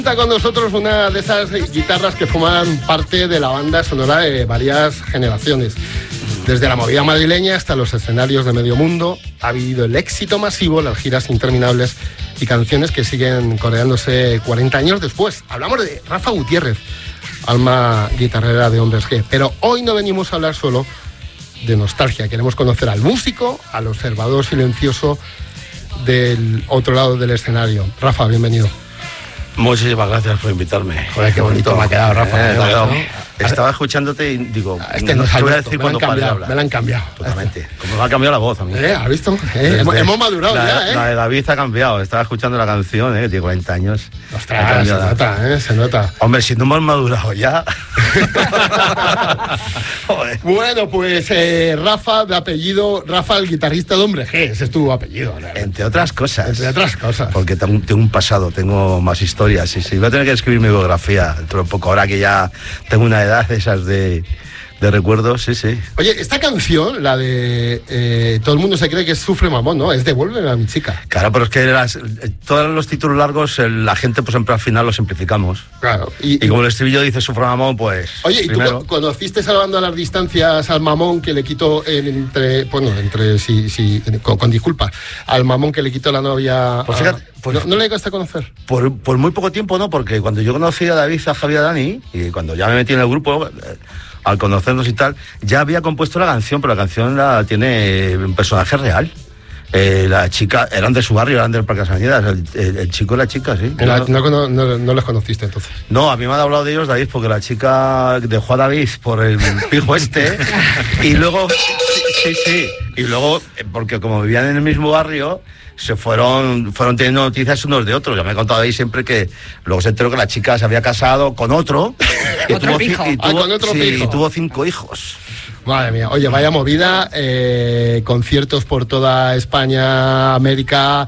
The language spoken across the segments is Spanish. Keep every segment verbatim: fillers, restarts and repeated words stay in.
Está con nosotros una de esas guitarras que forman parte de la banda sonora de varias generaciones. Desde la movida madrileña hasta los escenarios de medio mundo, ha vivido el éxito masivo, las giras interminables y canciones que siguen coreándose cuarenta años después. Hablamos de Rafa Gutiérrez, alma guitarrera de Hombres G. Pero hoy no venimos a hablar solo de nostalgia. Queremos conocer al músico, al observador silencioso del otro lado del escenario. Rafa, bienvenido. Muchísimas gracias por invitarme. Joder, qué bonito me ha quedado, Rafa. Eh, ¿no? Estaba escuchándote y digo, este no te voy a visto, decir me cuando pare de hablar. Me la han cambiado. Totalmente. Como me ha cambiado la voz a mí. ¿Eh? ¿Has visto? ¿Eh? Hemos, hemos madurado la, ya, ¿eh? La de David ha cambiado. Estaba escuchando la canción, ¿eh? Tiene cuarenta años. Ostras, se nota, ¿eh? Se nota. Hombre, si no hemos madurado ya. Bueno, pues eh, Rafa, de apellido, Rafa, el guitarrista de Hombres G. Ese es tu apellido, ¿no? Entre otras cosas. Entre otras cosas. Porque tengo, tengo un pasado, tengo más historias. Sí, sí. Voy a tener que escribir mi biografía dentro de poco, ahora que ya tengo una edad de esas de... De recuerdos, sí, sí. Oye, esta canción, la de eh, todo el mundo se cree que es Sufre Mamón, ¿no? Es Devuélveme a mi chica. Claro, pero es que las, todos los títulos largos, la gente, pues siempre al final los simplificamos. Claro. Y, y como el estribillo dice Sufre Mamón, pues... Oye, ¿y primero... tú conociste salvando a las distancias al mamón que le quitó entre... Bueno, entre... Sí, sí, con, con disculpas. Al mamón que le quitó la novia... Pues fíjate... Pues, ¿No, ¿No le llegaste a conocer? Por, por muy poco tiempo, ¿no? Porque cuando yo conocí a David, a Javier, a Dani, y cuando ya me metí en el grupo... Eh, al conocernos y tal, ya había compuesto la canción, pero la canción la tiene un personaje real. Eh, la chica, eran de su barrio, eran del Parque de las Avenidas, el, el, el chico y la chica, sí. La, no, no, no, no les conociste entonces. No, a mí me ha hablado de ellos David, porque la chica dejó a David por el pijo este, y luego, sí, sí, sí, y luego, porque como vivían en el mismo barrio, se fueron fueron teniendo noticias unos de otros. Yo me he contado ahí siempre que luego se enteró que la chica se había casado con otro y ¿Otro tuvo, pijo? y tuvo, ah, con otro sí, pijo. y tuvo cinco hijos. Madre mía, oye, vaya movida, eh, conciertos por toda España, América,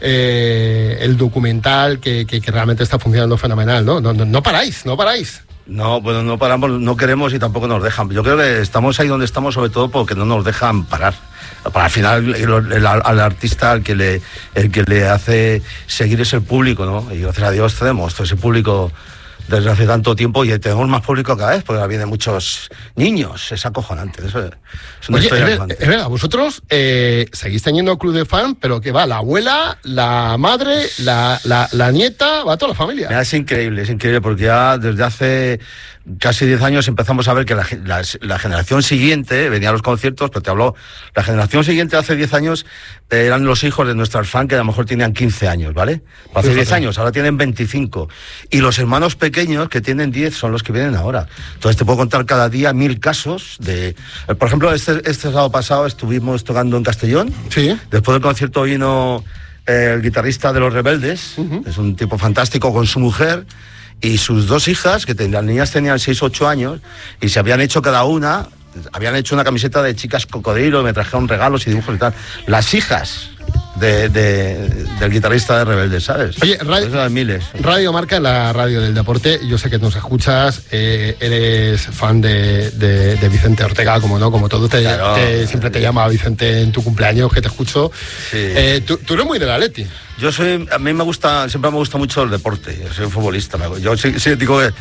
eh, el documental que, que, que realmente está funcionando fenomenal, ¿no? No, no, no paráis, no paráis. No, bueno, no paramos, no queremos y tampoco nos dejan. Yo creo que estamos ahí donde estamos sobre todo porque no nos dejan parar. Para al final el, el, al artista el que le el que le hace seguir es el público, ¿no? Y gracias a Dios tenemos todo ese público desde hace tanto tiempo y tenemos más público cada vez porque ahora vienen muchos niños, es acojonante. Eso es una Oye, historia es, es verdad, vosotros eh, seguís teniendo club de fan, pero que va la abuela, la madre, la, la, la nieta, va toda la familia. Mira, es increíble, es increíble porque ya desde hace casi diez años empezamos a ver que la, la, la generación siguiente venía a los conciertos, pero te hablo, la generación siguiente hace diez años eh, eran los hijos de nuestros fans que a lo mejor tenían quince años, ¿vale? Hace diez años, ahora tienen veinticinco. Y los hermanos pequeños que tienen diez son los que vienen ahora. Entonces te puedo contar cada día mil casos de... Por ejemplo, este, este sábado pasado estuvimos tocando en Castellón. Sí. Después del concierto vino eh, el guitarrista de Los Rebeldes, uh-huh. Es un tipo fantástico con su mujer y sus dos hijas, que ten, las niñas tenían seis u ocho años, y se habían hecho cada una, habían hecho una camiseta de chicas cocodrilo, me trajeron regalos y dibujos y tal. Las hijas de, de, del guitarrista de Rebeldes, ¿sabes? Oye, radio, miles. Radio Marca, la radio del deporte, yo sé que nos escuchas, eh, eres fan de, de, de Vicente Ortega, como no, como todo, te, claro. te, siempre te llama Vicente en tu cumpleaños, que te escucho. Sí. Eh, tú, tú eres muy del Atleti. Yo soy, a mí me gusta, siempre me gusta mucho el deporte, yo soy futbolista, yo sí, sí digo que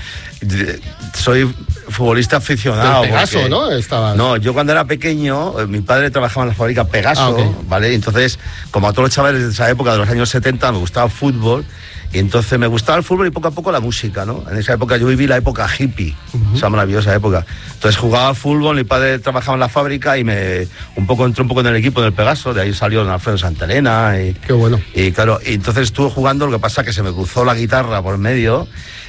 soy futbolista aficionado. Del Pegaso, porque, ¿no? Estabas... No, yo cuando era pequeño, mi padre trabajaba en la fábrica Pegaso, ah, okay. ¿Vale? Entonces, como a todos los chavales de esa época, de los años setenta, me gustaba el fútbol, y entonces me gustaba el fútbol y poco a poco la música, ¿no? En esa época yo viví la época hippie, uh-huh. Esa maravillosa época. Entonces jugaba al fútbol, mi padre trabajaba en la fábrica y me un poco entró un poco en el equipo del Pegaso, de ahí salió Alfredo Santelena y... Qué bueno. Y claro, y entonces estuve jugando, lo que pasa es que se me cruzó la guitarra por medio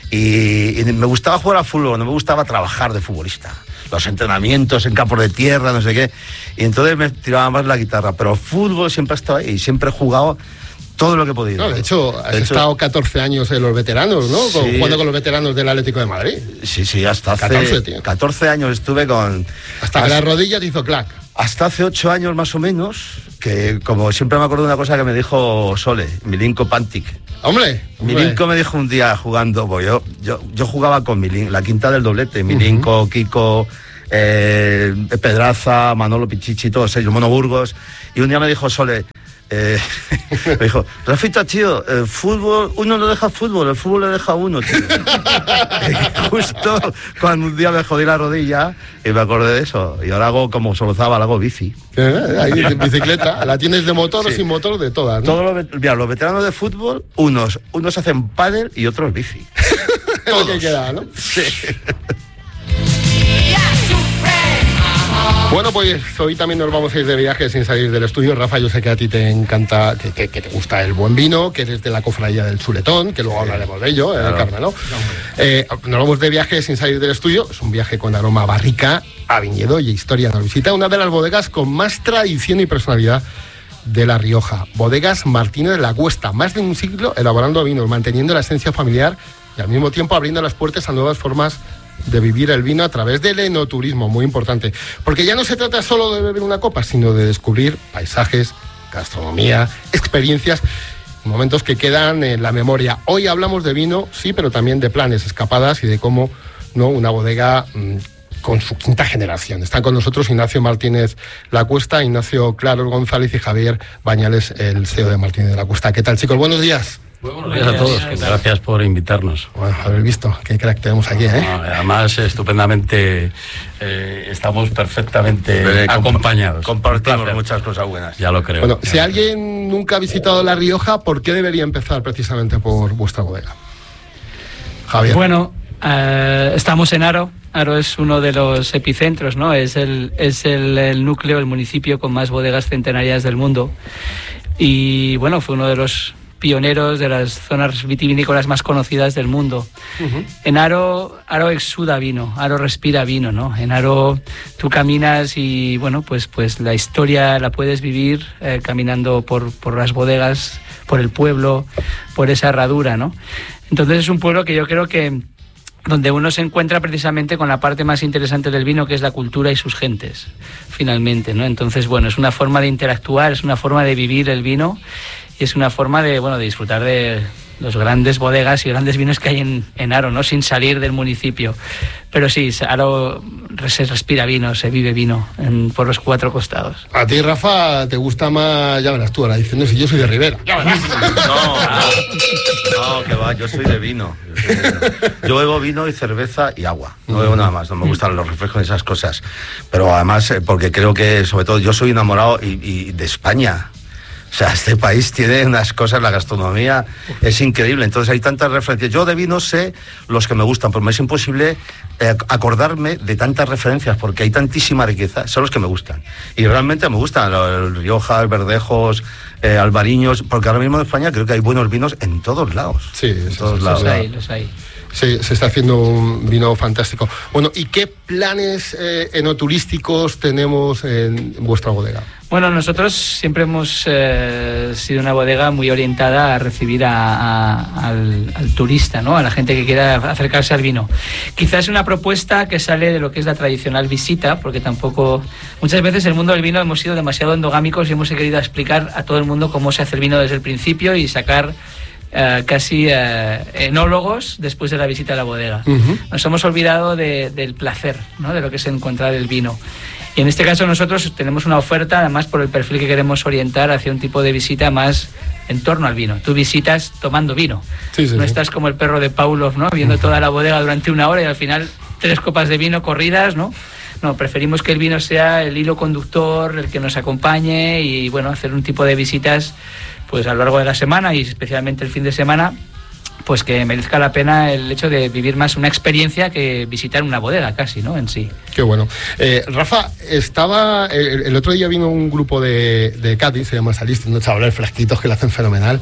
y, y me gustaba jugar al fútbol, no me gustaba trabajar de futbolista. Los entrenamientos en campos de tierra, no sé qué. Y entonces me tiraba más la guitarra, pero el fútbol siempre ha estado ahí y siempre he jugado todo lo que he podido. No, de hecho, has de hecho, estado catorce años en los veteranos, ¿no? Sí. Jugando con los veteranos del Atlético de Madrid. Sí, sí, hasta hace catorce, tío. catorce años estuve con... Hasta que la rodilla te hizo clac. Hasta hace ocho años más o menos, que como siempre me acuerdo de una cosa que me dijo Sole, Milinko Pantic. Hombre, hombre. Milinko me dijo un día jugando, pues yo, yo, yo jugaba con Milinko, la quinta del doblete, Milinko, uh-huh. Kiko, eh, Pedraza, Manolo Pichichi, todos ellos, Mono Burgos, y un día me dijo Sole, Eh, me dijo, Rafita, tío, el fútbol, uno no deja fútbol, el fútbol le deja a uno, tío. Y justo cuando un día me jodí la rodilla y me acordé de eso. Y ahora hago como Solozábal, hago bici. Eh, ahí en bicicleta, la tienes de motor sí. o sin motor, de todas, ¿no? Todos los, mira, los veteranos de fútbol, unos, unos hacen pádel y otros bici. Todo lo que queda, ¿no? Sí. Bueno, pues hoy también nos vamos a ir de viaje sin salir del estudio. Rafa, yo sé que a ti te encanta, que, que, que te gusta el buen vino, que eres de la cofradía del Chuletón, que luego hablaremos de ello, claro. eh, Carmelo. Eh, nos vamos de viaje sin salir del estudio. Es un viaje con aroma a barrica, a viñedo y a historia. Nos visita una de las bodegas con más tradición y personalidad de La Rioja. Bodegas Martínez de la Cuesta. Más de un siglo elaborando vinos, manteniendo la esencia familiar y al mismo tiempo abriendo las puertas a nuevas formas de vivir el vino a través del enoturismo, muy importante, porque ya no se trata solo de beber una copa, sino de descubrir paisajes, gastronomía, experiencias, momentos que quedan en la memoria. Hoy hablamos de vino, sí, pero también de planes, escapadas y de cómo, ¿no?, una bodega mmm, con su quinta generación. Están con nosotros Ignacio Martínez La Cuesta, Ignacio Claros González y Javier Bañales, el C E O de Martínez de la Cuesta. ¿Qué tal, chicos? Buenos días. Muy buenos días a todos, gracias por invitarnos. Bueno, habéis visto qué crack tenemos aquí, ¿eh? No, además, estupendamente, eh, estamos perfectamente eh, acompañados. Compartimos muchas cosas buenas. Ya lo creo. Bueno, si alguien nunca ha visitado La Rioja, ¿por qué debería empezar precisamente por vuestra bodega? Javier. Bueno, eh, estamos en Haro. Haro es uno de los epicentros, ¿no? Es el, es el, el núcleo, el municipio con más bodegas centenarias del mundo. Y bueno, fue uno de los pioneros de las zonas vitivinícolas más conocidas del mundo. Uh-huh. En Haro, Haro exuda vino, Haro respira vino, ¿no? En Haro tú caminas y, bueno, pues, pues la historia la puedes vivir eh, caminando por, por las bodegas, por el pueblo, por esa herradura, ¿no? Entonces es un pueblo que yo creo que donde uno se encuentra precisamente con la parte más interesante del vino, que es la cultura y sus gentes, finalmente, ¿no? Entonces, bueno, es una forma de interactuar, es una forma de vivir el vino y es una forma de, bueno, de disfrutar de los grandes bodegas y grandes vinos que hay en, en Haro, ¿no? Sin salir del municipio. Pero sí, Haro se respira vino, se vive vino en, por los cuatro costados. A ti, Rafa, te gusta más, ya verás tú, ahora diciendo si yo soy de Ribera. Ya verás. No, no, no, que va, yo soy de vino. Yo, soy de vino. Yo bebo vino y cerveza y agua. No bebo nada más, no me gustan los refrescos y esas cosas. Pero además, porque creo que, sobre todo, yo soy enamorado y, y de España. O sea, este país tiene unas cosas, la gastronomía es increíble, entonces hay tantas referencias. Yo de vino sé los que me gustan, pero me es imposible eh, acordarme de tantas referencias, porque hay tantísima riqueza, son los que me gustan. Y realmente me gustan, el Rioja, el Verdejos, eh, Albariños, porque ahora mismo en España creo que hay buenos vinos en todos lados. Sí, en todos sí, lados. Los hay, los hay. Se, se está haciendo un vino fantástico. Bueno, ¿y qué planes eh, enoturísticos tenemos en vuestra bodega? Bueno, nosotros siempre hemos eh, sido una bodega muy orientada a recibir a, a, al, al turista, ¿no? A la gente que quiera acercarse al vino. Quizás es una propuesta que sale de lo que es la tradicional visita, porque tampoco... Muchas veces en el mundo del vino hemos sido demasiado endogámicos y hemos querido explicar a todo el mundo cómo se hace el vino desde el principio y sacar Uh, casi uh, enólogos después de la visita a la bodega. Uh-huh. Nos hemos olvidado de, del placer, ¿no? De lo que es encontrar el vino. Y en este caso nosotros tenemos una oferta, además por el perfil que queremos orientar hacia un tipo de visita más en torno al vino. Tú visitas tomando vino. Sí, sí, no sí. Estás como el perro de Pavlov, ¿no? Viendo toda la bodega durante una hora y al final tres copas de vino corridas, ¿no? No, preferimos que el vino sea el hilo conductor, el que nos acompañe y, bueno, hacer un tipo de visitas pues a lo largo de la semana y especialmente el fin de semana, pues que merezca la pena el hecho de vivir más una experiencia que visitar una bodega casi, ¿no? En sí. Qué bueno. Eh, Rafa, estaba el, el otro día vino un grupo de, de Cádiz, se llama Saliste, unos chavales fresquitos que lo hacen fenomenal.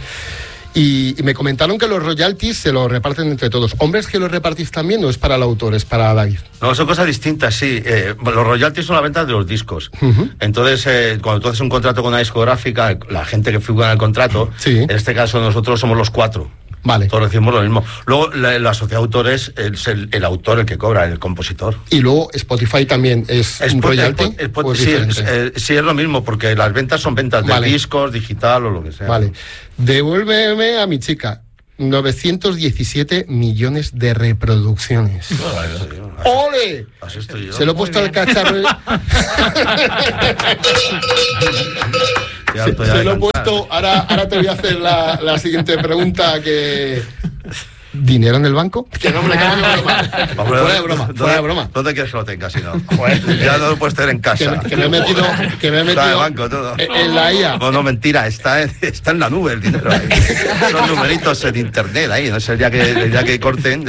Y, y me comentaron que los royalties se los reparten entre todos. ¿Hombres que los repartís también o es para el autor, es para David? No, son cosas distintas, sí. Eh, los royalties son la venta de los discos. Uh-huh. Entonces, eh, cuando tú haces un contrato con una discográfica, la gente que figura en el contrato, sí. En este caso nosotros somos los cuatro. Vale. Todos recibimos lo mismo. Luego, la, la sociedad de autores es el, el autor el que cobra, el compositor. Y luego Spotify también es, es un royalty. Es, es, sí, es, eh, sí, es lo mismo, porque las ventas son ventas de vale. discos, digital o lo que sea. Vale. Devuélveme a mi chica. novecientos diecisiete millones de reproducciones. Oh, ¡ole! Así estoy yo. Se lo he puesto al cacharro. Se, se lo he puesto, ahora, ahora te voy a hacer la, la siguiente pregunta que... ¿Dinero en el banco? Que no, hombre, que no, broma. Fuera de broma, fuera de broma. ¿Dónde quieres que lo tenga, si no? Ya no lo puedes tener en casa. Que, que me he metido, que me he metido está en el banco, todo. En la I A. No, no, mentira, está en, está en la nube el dinero ahí. Son numeritos en internet ahí, no sé el día que, el día que corten.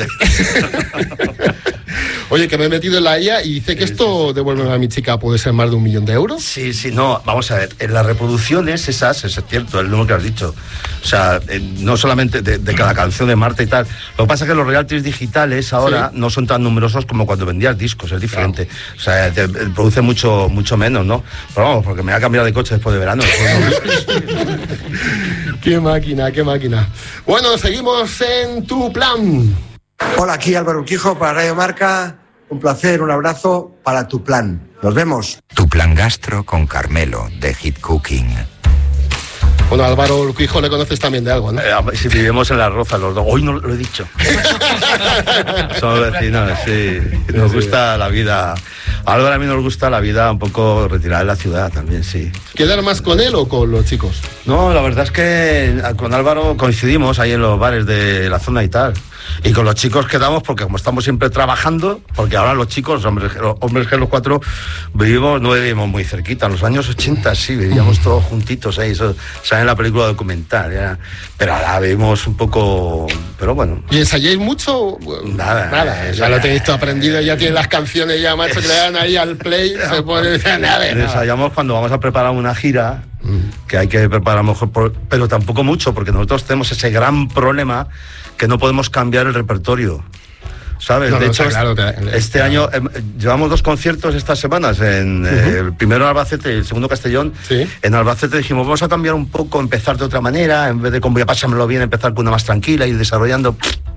Oye, que me he metido en la I A y dice que esto, devuélveme a mi chica, puede ser más de un millón de euros. Sí, sí, no, vamos a ver, en las reproducciones esas, es cierto, el número que has dicho, o sea, eh, no solamente de, de cada canción de Marta y tal, lo que pasa es que los royalties digitales ahora sí. no son tan numerosos como cuando vendías discos, es diferente, claro. O sea, te, te produce mucho, mucho menos, ¿no? Pero vamos, porque me voy a cambiar de coche después de verano. Después no... Qué máquina, qué máquina. Bueno, seguimos en Tu Plan. Hola, aquí Álvaro Urquijo para Radio Marca. Un placer, un abrazo para Tu Plan. Nos vemos. Tu Plan Gastro con Carmelo, de Hit Cooking. Bueno, Álvaro Urquijo le conoces también de algo, ¿no? Eh, si vivimos en Las Rozas los dos. Hoy no lo he dicho. Somos vecinos, sí. Nos sí, gusta sí. la vida. A Álvaro a mí nos gusta la vida un poco retirada de la ciudad también, sí. ¿Quedar más con él o con los chicos? No, la verdad es que con Álvaro coincidimos ahí en los bares de la zona y tal. Y con los chicos quedamos porque como estamos siempre trabajando, porque ahora los chicos, hombres, los hombres que los cuatro vivimos, no vivimos muy cerquita. En los años ochenta sí, vivíamos todos juntitos ahí, eso sale en la película documental, ya. Pero ahora vivimos un poco, pero bueno. ¿Y ensayáis mucho? Nada. Nada, ya lo tenéis todo aprendido, ya tienes las canciones ya, macho, que le dan ahí al play, se pone nada. Ensayamos cuando vamos a preparar una gira, mm. que hay que preparar mejor, por, pero tampoco mucho, porque nosotros tenemos ese gran problema que no podemos cambiar el repertorio, ¿sabes? No, de no, hecho, claro, este claro. año eh, llevamos dos conciertos estas semanas, en, uh-huh. eh, el primero en Albacete y el segundo Castellón. ¿Sí? En Albacete dijimos, vamos a cambiar un poco, empezar de otra manera, en vez de como voy a pasármelo bien, empezar con una más tranquila, ir desarrollando.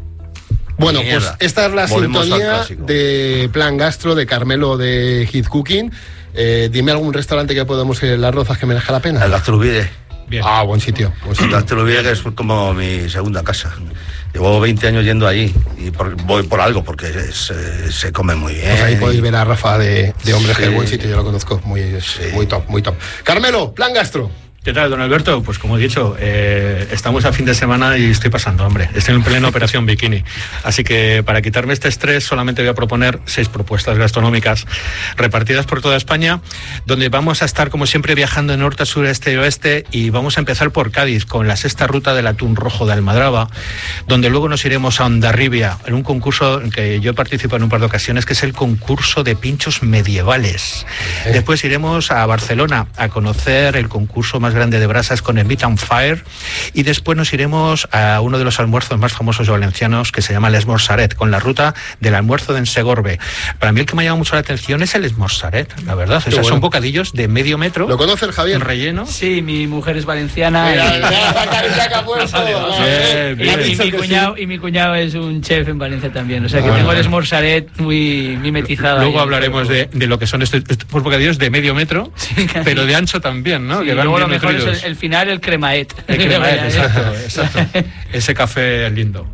Bueno, Mierda. Pues esta es la Volvemos sintonía de Plan Gastro de Carmelo de Hit Cooking. Eh, dime algún restaurante que podamos ir en Las Rozas que merezca la pena. El Astrubide. Bien. Ah, buen sitio. Buen sitio. El Astrubide, que es como mi segunda casa. Llevo veinte años yendo allí y por, voy por algo, porque es, eh, se come muy bien. Pues ahí podéis ver a Rafa de, de Hombres, sí. que es buen sitio, yo lo conozco, muy, sí. muy top, muy top. Carmelo, Plan Gastro. ¿Qué tal, don Alberto? Pues como he dicho, eh, estamos a fin de semana y estoy pasando hambre. Estoy en plena operación bikini. Así que para quitarme este estrés solamente voy a proponer seis propuestas gastronómicas repartidas por toda España, donde vamos a estar como siempre viajando de norte a sur, este y oeste, y vamos a empezar por Cádiz con la sexta ruta del atún rojo de Almadraba, donde luego nos iremos a Hondarribia en un concurso en que yo he participado en un par de ocasiones, que es el concurso de pinchos medievales. ¿Eh? Después iremos a Barcelona a conocer el concurso más grande de brasas con el Meat and Fire, y después nos iremos a uno de los almuerzos más famosos valencianos, que se llama el Esmorzaret, con la ruta del almuerzo de Ensegorbe. Para mí el que me ha llamado mucho la atención es el Esmorzaret, la verdad. O sea, bueno. Son bocadillos de medio metro. ¿Lo conoces, Javier? Relleno. Sí, mi mujer es valenciana. Mira, y... la carita que ha puesto. Bien, bien. Y, y, mi cuñado, sí. y mi cuñado es un chef en Valencia también, o sea que ah, tengo el Esmorzaret muy mimetizado. Luego hablaremos de, de lo que son estos, estos bocadillos de medio metro, sí, pero de ancho también, ¿no? Sí, que van luego bien lo mejor nutridos. es el, el final, el cremaet. El cremaet, exacto, exacto. Ese café lindo.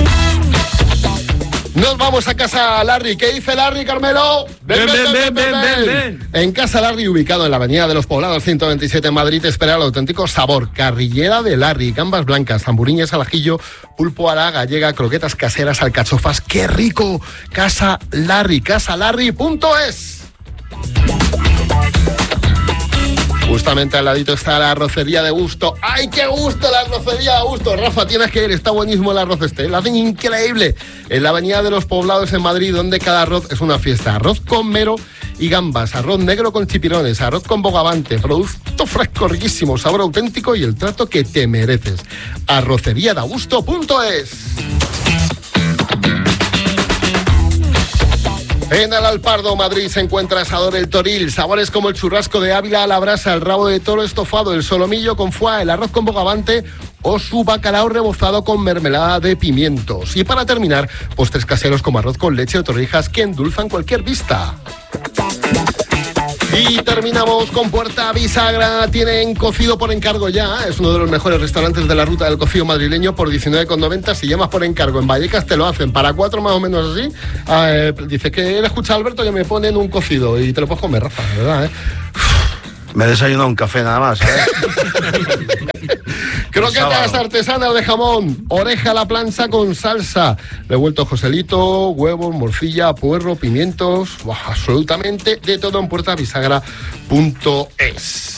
Nos vamos a Casa Larry. ¿Qué dice Larry, Carmelo? Ven, ven, ven, ven, ven, ven, ven. En Casa Larry, ubicado en la Avenida de los Poblados ciento veintisiete en Madrid, espera el auténtico sabor. Carrillera de Larry, gambas blancas, zamburiñas al ajillo, pulpo a la gallega, croquetas caseras, alcachofas. ¡Qué rico! Casa Larry, casalarry punto es. Justamente al ladito está la arrocería de Gusto. ¡Ay, qué gusto la arrocería de Gusto! Rafa, tienes que ir, está buenísimo el arroz este. Lo hacen increíble. En la Avenida de los Poblados en Madrid, donde cada arroz es una fiesta. Arroz con mero y gambas, arroz negro con chipirones, arroz con bogavante, producto fresco, riquísimo, sabor auténtico y el trato que te mereces. arrocería de gusto punto es. En el Alpardo, Madrid, se encuentra Asador El Toril. Sabores como el churrasco de Ávila a la brasa, el rabo de toro estofado, el solomillo con foie, el arroz con bogavante o su bacalao rebozado con mermelada de pimientos. Y para terminar, postres caseros como arroz con leche o torrijas que endulzan cualquier vista. Y terminamos con Puerta Bisagra. Tienen cocido por encargo ya. Es uno de los mejores restaurantes de la ruta del cocido madrileño por diecinueve con noventa. Si llamas por encargo en Vallecas te lo hacen para cuatro más o menos así. Eh, dice que él escucha a Alberto y me ponen un cocido y te lo puedes comer, Rafa, ¿verdad? ¿Eh? Me he desayunado un café nada más, ¿sabes? Croquetas artesanas de jamón, oreja a la plancha con salsa, revuelto Joselito, huevos, morcilla, puerro, pimientos, ¡buah! Absolutamente de todo en puerta bisagra punto es.